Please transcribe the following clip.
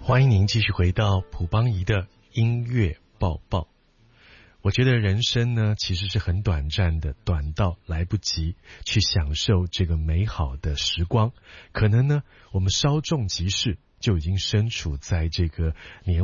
欢迎您继续回到蒲邦仪的音乐报报。我觉得人生呢其实是很短暂的，短到来不及去享受这个美好的时光。可能呢我们稍纵即逝，就已经身处在这个年